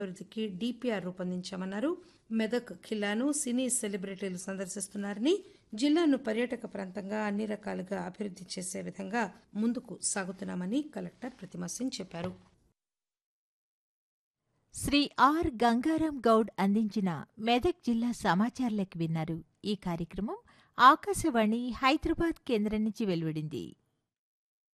అభివృద్ధికి డిపిఆర్ రూపొందించామన్నారు. మెదక్ ఖిల్లాను సినీ సెలబ్రిటీలు సందర్శిస్తున్నారని, జిల్లాను పర్యాటక ప్రాంతంగా అన్ని రకాలుగా అభివృద్ధి చేసే విధంగా ముందుకు సాగుతున్నామని కలెక్టర్ ప్రతిమా సింగ్ చెప్పారు. శ్రీ ఆర్ గంగారాం గౌడ్ అందించిన మెదక్ జిల్లా సమాచారాలకు విన్నారు. ఈ కార్యక్రమం ఆకాశవాణి హైదరాబాద్ కేంద్రం నుంచి వెలువడింది.